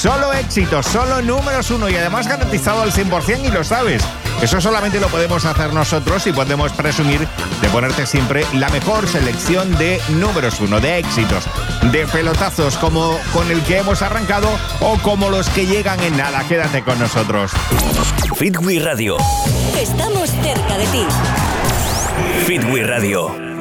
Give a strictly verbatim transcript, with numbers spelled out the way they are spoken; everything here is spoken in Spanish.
Solo éxitos, solo números uno y además garantizado al cien por ciento y lo sabes. Eso solamente lo podemos hacer nosotros y podemos presumir de ponerte siempre la mejor selección de números uno, de éxitos, de pelotazos como con el que hemos arrancado o como los que llegan en nada. Quédate con nosotros. Fit We Radio. Estamos cerca de ti. Fit We Radio.